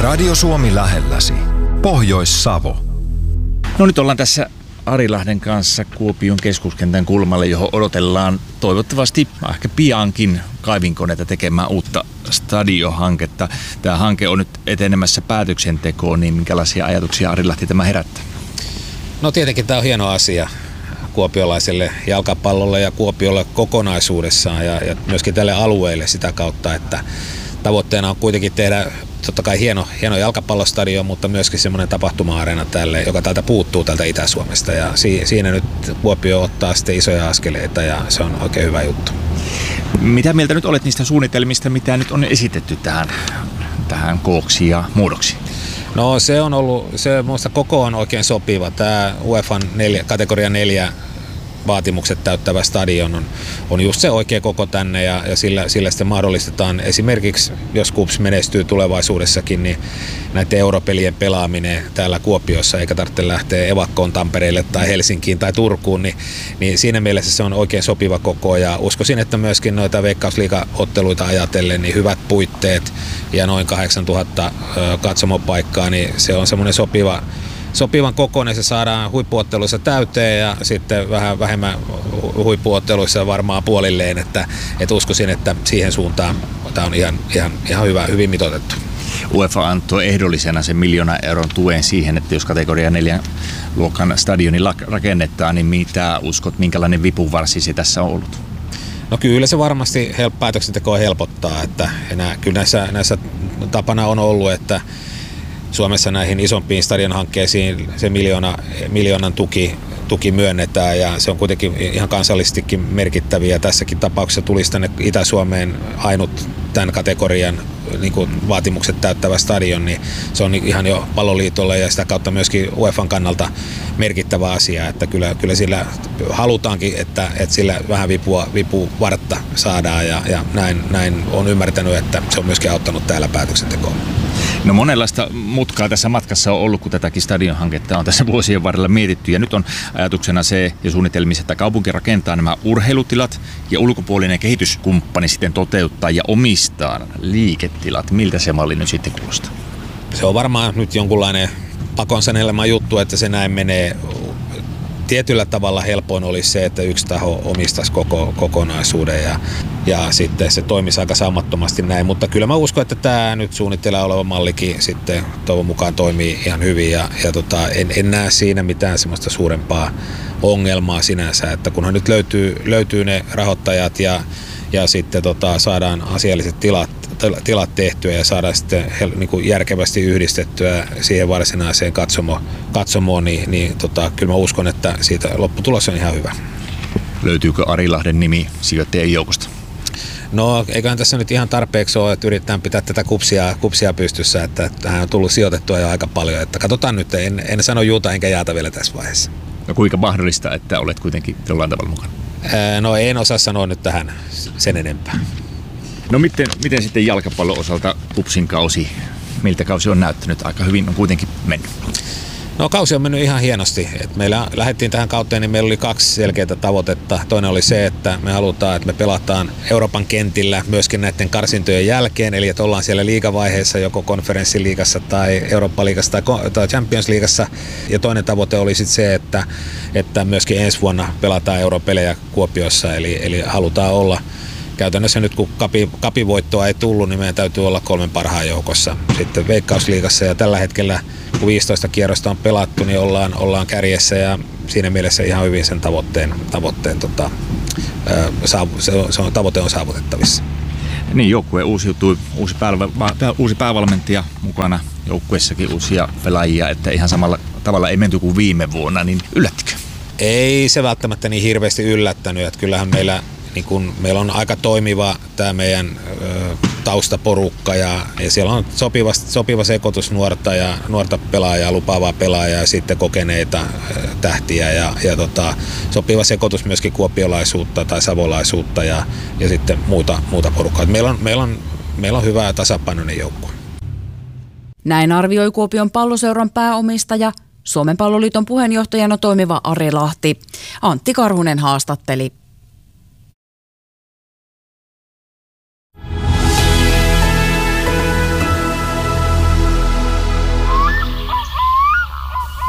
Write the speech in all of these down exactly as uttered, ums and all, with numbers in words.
Radio Suomi lähelläsi. Pohjois-Savo. No nyt ollaan tässä Arilahden kanssa Kuopion keskuskentän kulmalle, johon odotellaan toivottavasti ehkä piankin kaivinkoneita tekemään uutta stadionhanketta. Tämä hanke on nyt etenemässä päätöksentekoon, niin minkälaisia ajatuksia Arilahti tämä herättää? No tietenkin tämä on hieno asia kuopiolaiselle jalkapallolle ja Kuopiolle kokonaisuudessaan ja, ja myöskin tälle alueelle sitä kautta, että tavoitteena on kuitenkin tehdä totta kai hieno, hieno jalkapallostadion, mutta myöskin semmoinen tapahtuma-areena tälle, joka täältä puuttuu täältä Itä-Suomesta. Ja si, siinä nyt Kuopio ottaa sitten isoja askeleita ja se on oikein hyvä juttu. Mitä mieltä nyt olet niistä suunnitelmista, mitä nyt on esitetty tähän, tähän kooksi ja muodoksi? No se on ollut, se minusta koko on oikein sopiva. Tämä UEFAn neljä, kategoria neljä vaatimukset täyttävä stadion on, on just se oikea koko tänne ja, ja sillä, sillä sitten mahdollistetaan esimerkiksi, jos KuPS menestyy tulevaisuudessakin, niin näiden europelien pelaaminen täällä Kuopiossa eikä tarvitse lähteä evakkoon Tampereelle tai Helsinkiin tai Turkuun, niin, niin siinä mielessä se on oikein sopiva koko ja uskoisin, että myöskin noita Veikkausliiga-otteluita ajatellen, niin hyvät puitteet ja noin kahdeksantuhatta katsomopaikkaa, niin se on semmoinen sopiva Sopivan kokoinen se saadaan huippuotteluissa täyteen ja sitten vähän vähemmän huippuotteluissa varmaan puolilleen, että, että uskoisin, että siihen suuntaan tämä on ihan, ihan, ihan hyvä, hyvin mitoitettu. UEFA antoi ehdollisena sen miljoonan euron tuen siihen, että jos kategoria neljän luokan stadioni rakennetaan, niin mitä uskot, minkälainen vipuvarsi se tässä on ollut? No kyllä se varmasti help- päätöksentekoa helpottaa, että enää, kyllä näissä, näissä tapana on ollut, että Suomessa näihin isompiin stadionhankkeisiin se miljoona, miljoonan tuki, tuki myönnetään ja se on kuitenkin ihan kansallistikin merkittäviä. Tässäkin tapauksessa tulisi tänne Itä-Suomeen ainut tämän kategorian niin kuin vaatimukset täyttävä stadion, niin se on ihan jo Palloliitolle ja sitä kautta myöskin UEFAn kannalta merkittävä asia, että kyllä, kyllä sillä halutaankin, että, että sillä vähän vipua, vipuvartta saadaan ja, ja näin, näin on ymmärtänyt, että se on myöskin auttanut täällä päätöksentekoon. No monenlaista mutkaa tässä matkassa on ollut, kun tätäkin stadionhanketta on tässä vuosien varrella mietitty. Ja nyt on ajatuksena se ja suunnitelmissa, että kaupunki rakentaa nämä urheilutilat ja ulkopuolinen kehityskumppani sitten toteuttaa ja omistaa liiketilat. Miltä se malli nyt sitten kuulostaa? Se on varmaan nyt jonkunlainen pakon sanelema juttu, että se näin menee. Tietyllä tavalla helpoin olisi se, että yksi taho omistaisi koko kokonaisuuden ja, ja sitten se toimisi aika saumattomasti näin. Mutta kyllä mä uskon, että tämä nyt suunnitteilla oleva mallikin sitten toivon mukaan toimii ihan hyvin ja, ja tota, en, en näe siinä mitään semmoista suurempaa ongelmaa sinänsä, että kunhan nyt löytyy, löytyy ne rahoittajat ja, ja sitten tota, saadaan asialliset tilat, tilat tehtyä ja saadaan sitten niin kuin järkevästi yhdistettyä siihen varsinaiseen katsomo, katsomoon, niin, niin tota, kyllä mä uskon, että siitä lopputulos on ihan hyvä. Löytyykö Arilahden nimi sijoittajien joukosta? No eiköhän tässä nyt ihan tarpeeksi ole, että yritetään pitää tätä kupsia, kupsia pystyssä, että tähän on tullut sijoitettua jo aika paljon. Että katsotaan nyt, en, en sano juuta enkä jaata vielä tässä vaiheessa. No kuinka mahdollista, että olet kuitenkin jollain tavalla mukana? No en osaa sanoa nyt tähän sen enempää. No miten, miten sitten jalkapallon osalta KuPSin kausi, miltä kausi on näyttänyt? Aika hyvin on kuitenkin mennyt. No kausi on mennyt ihan hienosti. Et meillä lähdettiin tähän kauteen, niin meillä oli kaksi selkeää tavoitetta. Toinen oli se, että me halutaan, että me pelataan Euroopan kentillä myöskin näiden karsintojen jälkeen, eli että ollaan siellä liigavaiheessa joko konferenssiliigassa tai Eurooppa-liigassa tai Champions-liigassa. Ja toinen tavoite oli sitten se, että, että myöskin ensi vuonna pelataan europelejä Kuopiossa, eli, eli halutaan olla käytännössä nyt kun kapi, kapivoittoa ei tullut, niin meidän täytyy olla kolmen parhaan joukossa sitten Veikkausliigassa ja tällä hetkellä kun viisitoista kierrosta on pelattu, niin ollaan, ollaan kärjessä ja siinä mielessä ihan hyvin sen tavoitteen, tavoitteen tota, saavu, se, on, se on, tavoite on saavutettavissa. Niin, joukkue uusiutui, uusi, pääval, uusi päävalmentaja mukana, joukkueessakin uusia pelaajia, että ihan samalla tavalla ei menty kuin viime vuonna, niin yllättikö? Ei se välttämättä niin hirveästi yllättänyt, että kyllähän meillä niin kun meillä on aika toimiva tämä meidän ö, taustaporukka ja, ja siellä on sopiva, sopiva sekoitus nuorta ja nuorta pelaajaa, lupaavaa pelaajaa ja sitten kokeneita ö, tähtiä ja, ja tota, sopiva sekoitus myöskin kuopiolaisuutta tai savolaisuutta ja, ja sitten muuta, muuta porukkaa. Meillä on, meillä, on, meillä on hyvä tasapainoinen joukkue. Näin arvioi Kuopion Palloseuran pääomistaja, Suomen Palloliiton puheenjohtajana toimiva Arilahti. Antti Karhunen haastatteli.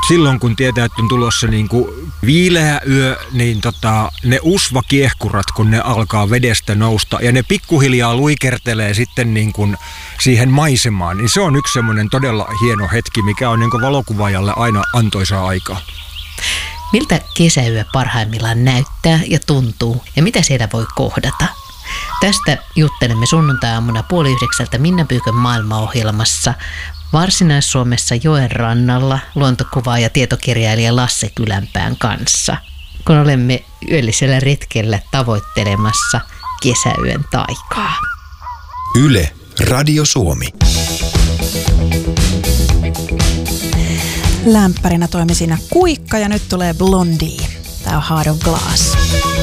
silloin kun tietää, että on tulossa niin kuin viileä yö, niin tota, ne usvakiehkurat, kun ne alkaa vedestä nousta ja ne pikkuhiljaa luikertelee sitten niin kuin siihen maisemaan, niin se on yksi semmoinen todella hieno hetki, mikä on niin kuin valokuvaajalle aina antoisaa aikaa. Miltä kesäyö parhaimmillaan näyttää ja tuntuu ja mitä siellä voi kohdata? Tästä juttelemme sunnuntai-aamuna puoli yhdeksältä Minna Pyykön maailmaohjelmassa Varsinais-Suomessa joen rannalla luontokuvaaja ja tietokirjailija Lasse Kylänpään kanssa, kun olemme yöllisellä retkellä tavoittelemassa kesäyön taikaa. Yle, Radio Suomi. Lämpärinä toimi siinä Kuikka ja nyt tulee Blondie. Tää on Heart of Glass.